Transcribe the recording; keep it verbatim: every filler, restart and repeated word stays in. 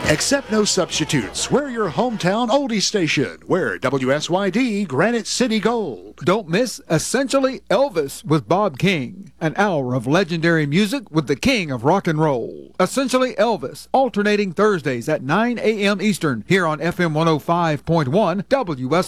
Accept no substitutes. We're your hometown oldie station. We're W S Y D Granite City Gold. Don't miss Essentially Elvis with Bob King. An hour of legendary music with the king of rock and roll. Essentially Elvis, alternating Thursdays at nine a.m. Eastern here on F M one oh five point one W S